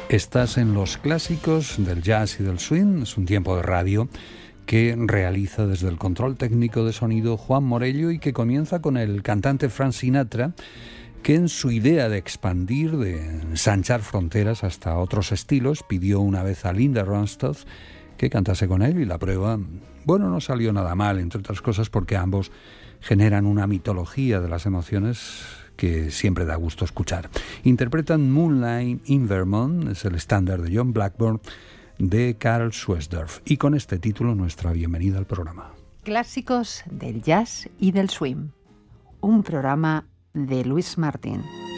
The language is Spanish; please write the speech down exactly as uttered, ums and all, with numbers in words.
Estás en los clásicos del jazz y del swing. Es un tiempo de radio que realiza desde el control técnico de sonido Juan Morello y que comienza con el cantante Frank Sinatra, que en su idea de expandir, de ensanchar fronteras hasta otros estilos, pidió una vez a Linda Ronstadt que cantase con él, y la prueba, bueno, no salió nada mal, entre otras cosas porque ambos generan una mitología de las emociones que siempre da gusto escuchar. Interpretan Moonlight in Vermont, es el estándar de John Blackburn, de Karl Schwersdorf. Y con este título, nuestra bienvenida al programa. Clásicos del jazz y del swing. Un programa de Luis Martín.